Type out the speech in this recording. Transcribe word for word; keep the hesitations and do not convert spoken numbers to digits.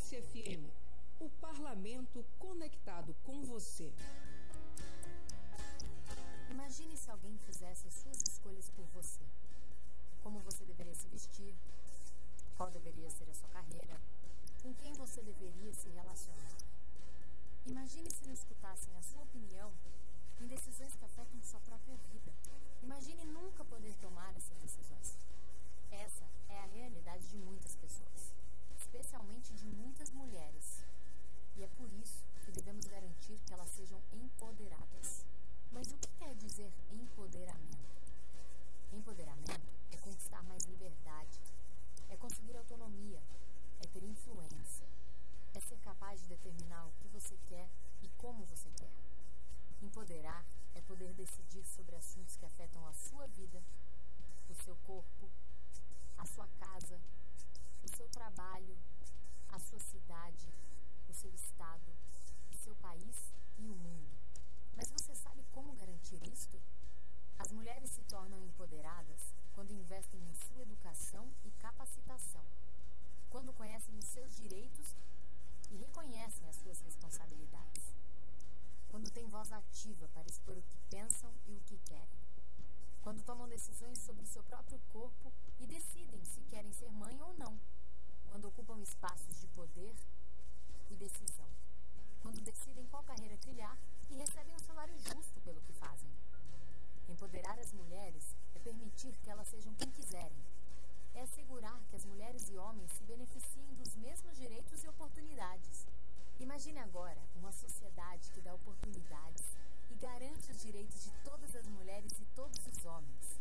S F M, o parlamento conectado com você. Imagine se alguém fizesse as suas escolhas por você. Como você deveria se vestir, qual deveria ser a sua carreira, com quem você deveria se relacionar. Imagine se não escutassem a sua opinião em decisões que afetam sua própria vida. Imagine nunca poder tomar essas decisões. Essa é a realidade de muitas pessoas, especialmente de muitas mulheres. E é por isso que devemos garantir que elas sejam empoderadas. Mas o que quer dizer empoderamento? Empoderamento é conquistar mais liberdade, é conseguir autonomia, é ter influência, é ser capaz de determinar o que você quer e como você quer. Empoderar é poder decidir sobre assuntos que afetam a sua vida, o seu corpo, a sua casa, o seu trabalho, a sua cidade, o seu estado, o seu país e o mundo. Mas você sabe como garantir isto? As mulheres se tornam empoderadas quando investem em sua educação e capacitação, quando conhecem os seus direitos e reconhecem as suas responsabilidades, quando têm voz ativa para expor o que pensam e o que querem, quando tomam decisões sobre o seu próprio corpo e decidem se querem ser mãe ou não, quando ocupam espaços de poder e decisão, quando decidem qual carreira trilhar e recebem um salário justo pelo que fazem. Empoderar as mulheres é permitir que elas sejam quem quiserem. É assegurar que as mulheres e homens se beneficiem dos mesmos direitos e oportunidades. Imagine agora uma sociedade que dá oportunidades e garante os direitos de todas as mulheres e todos os homens.